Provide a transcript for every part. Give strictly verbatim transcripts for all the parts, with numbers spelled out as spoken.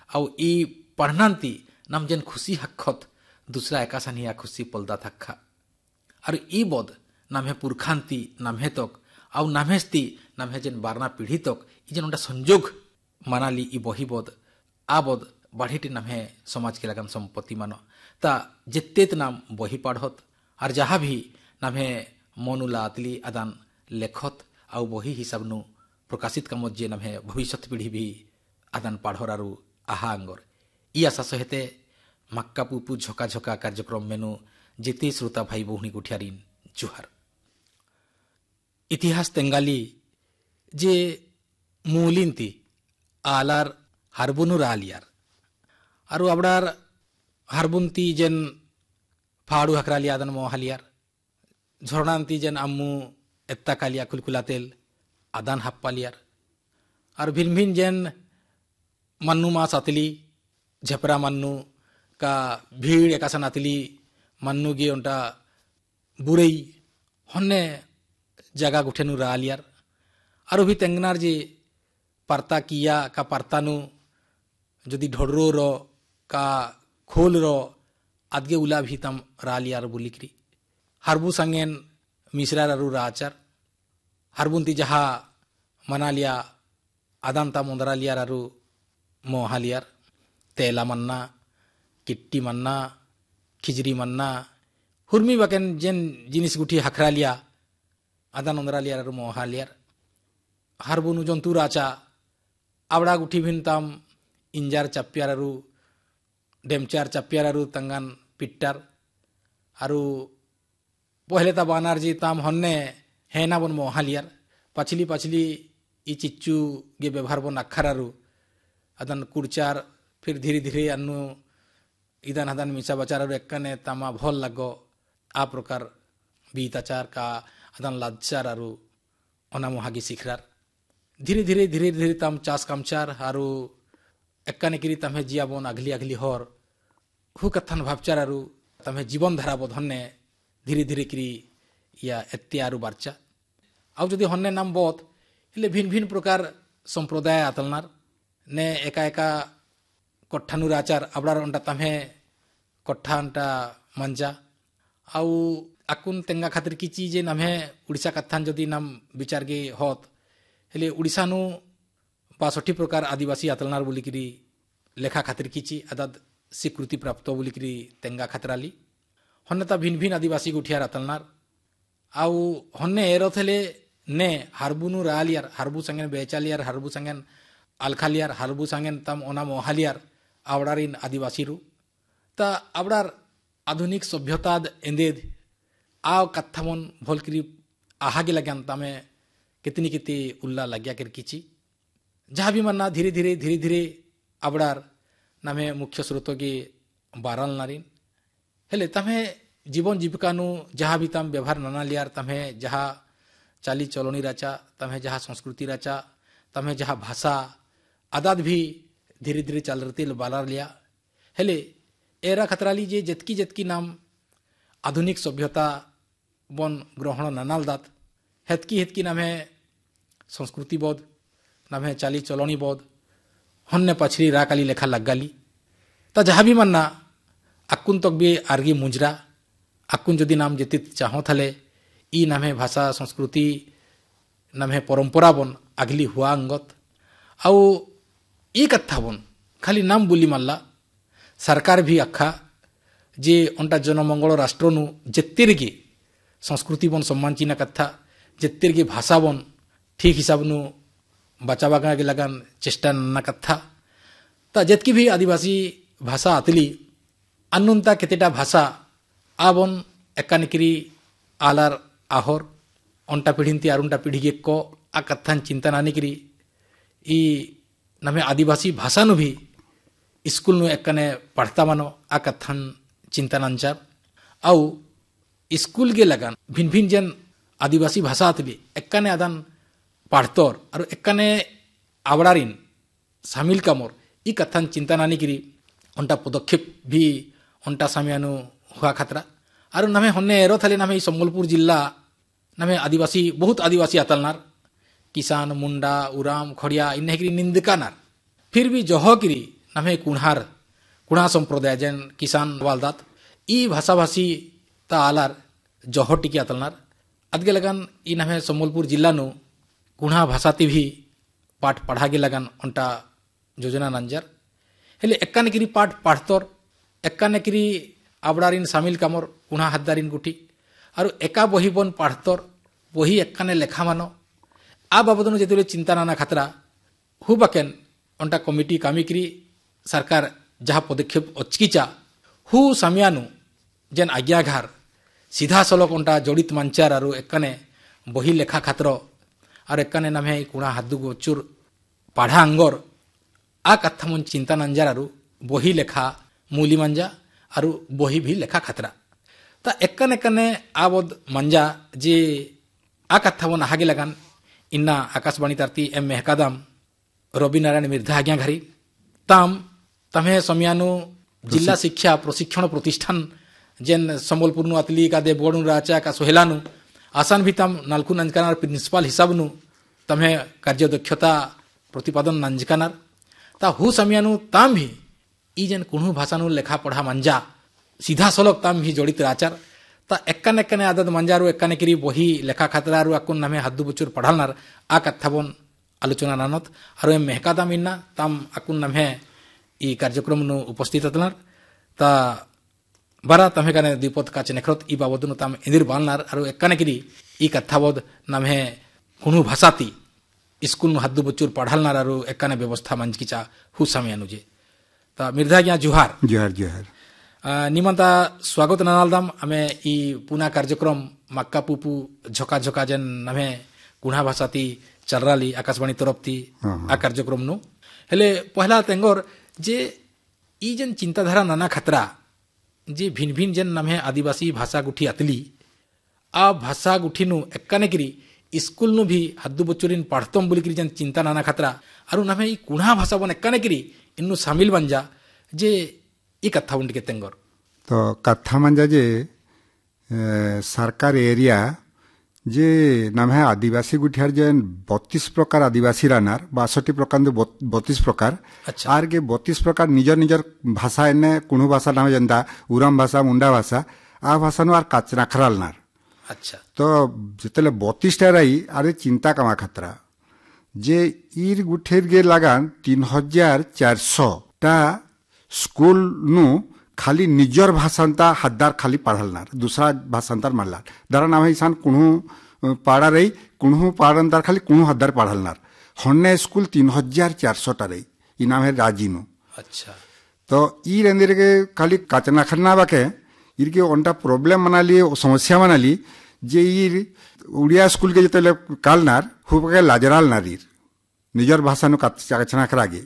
आउ ई पढ़नांती नाम जेन खुशी हखत दूसरा एकासानी या खुशी पलदा थक्खा और ई बोध नाम है पुरखांती नाम है तक आउ नामेस्ती नाम है जेन बारना पीढ़ी तक ई जेन उनटा संजोग मानाली ई बही बोध आ बोध बाढ़ीटी नाम है समाज के लगन संपत्ति मानो ता जितेत नाम बही पढ़त और जहाँ भी नाम है मनुला अतली आदान लेखत आउ बही हिसाब नु प्रकाशित कामत जे नाम है भविष्य पीढ़ी भी आदान पढ़ारू आहा अंगर ई आशा सहित मक्का पुपु झका झका कार्यक्रम मेनु जेते श्रोता भाई बहुनी गुठियारिन जुहार इतिहास तेंगाली जे मूलिंती आलार हारबुनु रालियार आरु आबडार हारबुनती जेन फाड़ू हकराली आदन मोहालियार झरणांती जेन आम्मू एत्ता कालिया कुलकुलातेल आदान हप्पालियार और भिन्न भिन्न जेन मन्नू मास आतली झपरा मन्नू का भीड़ एकासन आतली मन्नू गे उनटा बुरई हन्ने जगह गुठेनु रालियार और भी तेंगनार जे परता किया का परतानु जदि ढोडरो रो का खोल रो आदगे उला भी तम रालियार बुलिक्री हरबू संगेन मिश्रा रु राचार हरबुंती जहा मनालिया आदांता मुंदरा लिया रु मोहालियार तेला मन्ना किट्टी मन्ना खिजरी मन्ना हुर्मी बकेन जेन जिनिस गुठी हखरा लिया आदान उंदरा लिया रु मोहालियार हरबुनु जंतु राचा आवड़ा गुठी भिनताम इंजार चप्पियार रु डेमचार चप्पियार रु तंगान पिट्टार आरु पहले ता बानार जी ताम हन्ने हेना बन मोहालियार पछली पछली ई चिच्चू गे व्यवहार बन अखरारू अदन कुड़चार फिर धीरे धीरे अन्नु इदान हदन मिसा बचार एक्कने तामा भल लगो आ प्रकार बीताचार का अदन लाचार आरु ओना मोहागी सिखरार धीरे धीरे धीरे धीरे ताम चास कामचार आरु एक्कने किरी तमे जिया बन अगली अगली हर हु कथन भावचार आरु तमे जीवन धारा बोधन्ने धीरे धीरे किरी या एत्यारु बारचा आउ जदि हन्ने नाम बोध हेले भिन्न भिन्न प्रकार संप्रदाय आतलनार ने एका एका कट्ठानु राचार आबड़ार अंटा तमे कट्ठा अंटा मंजा आउ आकुन तेंगा खातिर की चीज नामे उड़ीसा कथान जदि नाम विचार गे होत हेले उड़ीसा नु बासठी प्रकार आदिवासी आतलनार बोलिकिरी लेखा खातिर किची आदाद स्वीकृति प्राप्त बोलिकिरी तेंगा खातराली हन्ने ता भिन्न भिन्न आदिवासी गुठियार आतलनार आउ हन्ने एरो थेले ने हारबुनु रालियार हारबु संगेन बेचालियार हारबु संगेन आलखालियार हारबु संगेन तम ओना मोहालियार आवड़ारिन आदिवासी रु ता आवड़ार आधुनिक सभ्यताद एंदेद आव कथामन भलकिरी आहागे लगन तमे कितनी कितनी उल्ला लग्या कर किची जहाँ भी मन्ना धीरे धीरे धीरे धीरे आवड़ार नामे मुख्य स्रोत के बारल नारिन हेले तमे जीवन जीविका नु जहाँ भी तम व्यवहार नाना लियार तमे जहाँ चाली चलनी राचा तमे जहाँ संस्कृति राचा तमे जहाँ भाषा आदाद भी धीरे धीरे चल रही बालार लिया हेले एरा खतराली जे जतकी जतकी नाम आधुनिक सभ्यता बन ग्रहण नानाल दात हेतकी हेतकी नाम है संस्कृति बोध नाम है चाली चलनी बोध हन्ने पछरी राकाली लेखा लगगाली ता जहाँ भी मन्ना अक्कुन तक भी आर्गी मुंजरा अक्कुन जदि नाम जेतित चाहो थले ई नाम है भाषा संस्कृति नाम है परंपरा बन अगली हुआ अंगत आउ ई कथा बन खाली नाम बोली मल्ला सरकार भी अखा जे अंटा जनमंगल राष्ट्र नु जेत्तेरगे संस्कृति बन सम्मान चिना कथा जेत्तेरगे भाषा बन ठीक हिसाब नु बचावा के लगन चेष्टा ना कथा ता जेतकी भी आदिवासी भाषा आतली अन्नुनता केतेटा भाषा आबन एकानिकिरी आलार आहोर अंटा पीढ़ींती आरुंटा पीढ़ी के को आ कथान चिंता नानिकिरी ई नमे आदिवासी भाषा नु भी स्कूल नु एकने पढ़ता मानो आ कथान चिंता नांचार आउ स्कूल के लगन भिन्न भिन्न जन आदिवासी भाषा आतली एकने आदान पढ़तोर और एकने आवड़ारिन शामिल कामोर ई कथान चिंता नानिकिरी अंटा पदक्षेप भी अंटा सामियानु हुआ खतरा और नमे हन्ने एरो थले नमे सम्बलपुर जिला नमे आदिवासी बहुत आदिवासी आतलनार किसान मुंडा उराम खड़िया इन्हें निंदकानार फिर भी जहोगिरी नमे कुण्हार कुणा संप्रदाय जेन किसान वालदात ई भाषा भाषी ता आलार जह टिके आतलनार अदगे लगन ई नमे सम्बलपुर जिल्ला नु कुणा भाषाती भी पाठ पढ़ागे लगन अंटा योजना नंजर हेले एक्काने किरी पाठ पढ़तोर एक्काने किरी आबड़ारिन सामिल कामर कुणा हद्दारिन गुठी आरु एका बही बन पढ़तोर बही एक्काने लेखा मानो आ बाबदनु जेतुले चिंता नाना खतरा हु बाकेन अंटा कमिटी कामिक्री सरकार जहाँ पदक्षेप अचकीचा हु सामियानु जेन आज्ञाघार सीधा सलक अंटा जड़ित मंचार आरु एक्काने बही लेखा खातर और एक्काने नामे कुणा हादु गोचुर पढ़ा अंगर आ कथा मन चिंता नंजार आरु बही लेखा मूली मंजा आरु बही भी लेखा खतरा ता एक्काने एक्काने आवद मंजा जे आ कथा मन आगे लगान इन्ना आकाशवाणी तारती एम मेहकादाम रवि नारायण मिर्धा आज्ञा घरी ताम तमे समयानु जिला शिक्षा प्रशिक्षण प्रतिष्ठान जेन संबलपुर नु अतली का दे बोर्ड राचा का सोहेलानु आसान भी तम नालकु नंजकानार प्रिंसिपल हिसाब नु तमे कार्य दक्षता प्रतिपादन नंजकानार ता हु समयानु ताम भी ई जेन कुणु भाषा नु लेखा पढ़ा मंजा सीधा सलक ताम भी जड़ित राचार ता एक्काने एक्काने आदत मंजारू एक्काने किरी बही लेखा खातरारू अकुन नामे हादु बुचुर पढ़ालनार आ कथाबन आलोचना नानत आरो एम मेहकादाम इन्ना ताम अकुन नामे ई कार्यक्रम नु उपस्थित अतनार ता बारा तमे काने दीपत का चनेखरत ई बाबदनु ताम इंदिर बालनार आरो एक्काने किरी ई कथाबद नामे कुणु भाषाती स्कूल नु हादु बुचुर पढ़ालनार आरो एक्काने व्यवस्था मंजकीचा हु सामियानुजे ता मिर्धा ग्या जुहार जुहार जुहार निमंता स्वागत नानालदाम आमे ई पुना कार्यक्रम मक्का पुपु झका झका जेन नमे कुणा भाषाती चलराली आकाशवाणी तरफती आ कार्यक्रम नु हेले पहला तेंगोर जे ई जेन चिंताधारा नाना खतरा जे भिन भिन जेन नमे आदिवासी भाषा गुठी अतली आ भाषा गुठी नु एक्काने किरी स्कूल नु भी हद्दु बच्चुरिन पढ़तम बोली किरी जेन चिंता नाना खतरा आरु नमे ई कुणा भाषा बन एक्काने किरी इन्नु शामिल बन जा जे ई कथा उंड के तेंगोर तो कथा मंजा जे सरकार एरिया जे नाम है आदिवासी गुठियार जेन बत्तीस प्रकार आदिवासी रानार बासठी प्रकार बत्तीस प्रकार अच्छा। आर के बत्तीस प्रकार निजर निजर भाषा एने कुणु भाषा नाम जनता उराम भाषा मुंडा भाषा आ भाषा नु आर काचना खरालनार अच्छा तो जितले बत्तीस टा रही आरे चिंता कमा खतरा जे ईर गुठेर गे लगान तीन हजार चार सौ टा स्कूल नु खाली निजर भाषांता हद्दार खाली पढ़ालनार दूसरा भाषांतर मारलार दारा नाम है इंसान कुणु पाड़ा रही कुणु पाड़ंतार खाली कुणु हद्दार पढ़ालनार हन्ने स्कूल तीन हजार चार सौ टा रही ई नाम है राजीनु अच्छा तो ई रेंदे के खाली काचना खरना बाके इर के ओंटा प्रॉब्लम मना लिए समस्या मना ली जे ईर उड़िया स्कूल के जते कालनार हुबके लाजराल नारीर निजर भाषा नु काचना खरागे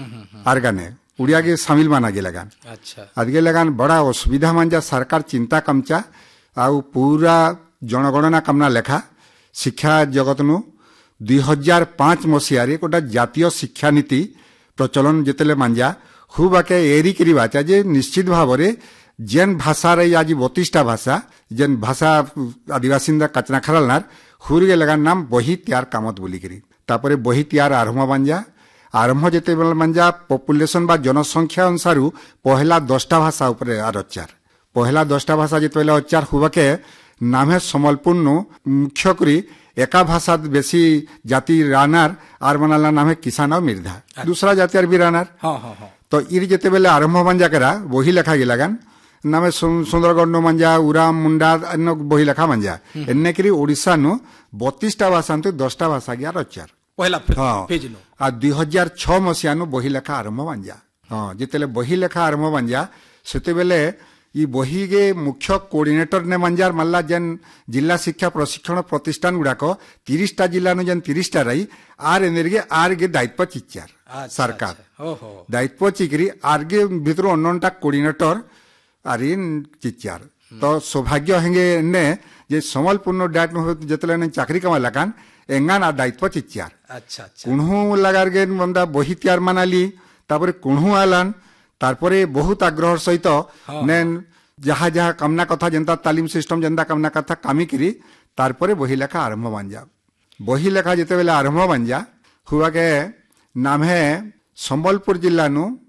आर गाने उड़िया के शामिल माना गे लगान अच्छा अदगे लगान बड़ा असुविधा मान जा सरकार चिंता कमचा आउ पूरा जनगणना कमना लेखा शिक्षा जगत नु दुई हजार पांच मसीह गोटा जातीय शिक्षा नीति प्रचलन जितेले मांजा हु बाके एरी करी बाचा जे निश्चित भाव रे जेन भाषा रे आज बत्तीसटा भाषा जेन भाषा आदिवासी काचना खरालनार हुरगे लगान नाम बही तैयार कामत बोली करी तापरे बही तैयार आरंभ मांजा आरंभ जेते मांजा पॉपुलेशन बा जनसंख्या अनुसार पहला दसटा भाषा उपरे आर अचार पहला दसटा भाषा जेते अचार हुबाके नामे सम्बलपुर नु मुख्य करी एका भाषा बेसी जाति रानार आर मनाला नामे किसान और मिर्धा दूसरा जाति भी रानार हाँ हाँ हाँ तो इर जेते बेले आरंभ मांजा करा वही लेखा गिलागान नामे सुंदरगढ़ नु मंजा उराम मुंडा अन्य बही लेखा मंजा एन्ने करी ओडिशा नु बत्तीसटा भाषा तो दसटा भाषा गया अचार पहला पेज नु आ दुई हजार छह मसीहा नु बही लेखा आरंभ मांजा हाँ जितेले बही लेखा आरंभ मांजा सेते बेले ई बही गे मुख्य कोऑर्डिनेटर ने मंजार मल्ला जेन जिला शिक्षा प्रशिक्षण प्रतिष्ठान गुड़ाक तीस टा जिला नु जेन तीस टा रही आर एनर्गे आर गे दायित्व चिच्चार सरकार दायित्व चिकरी आर गे भितर अन्नटा कोऑर्डिनेटर आर इन चिच्चार तो सौभाग्य हेंगे ने जे समलपूर्ण डाट जतले चाकरी कमा लगान एंगान आ दायित्व चिच्चार अच्छा अच्छा कुणु लगार गे बंदा बही तैयार मानाली तापरे कुणु आलान तारपरे बहुत आग्रह सहित ने जहा जहा कामना कथा जनता तालीम सिस्टम जनता कामना कथा कामी करी तारपरे बही लेखा आरंभ बांजा बही लेखा जेते बेले आरंभ बांजा हुआ के नाम है संबलपुर जिला नु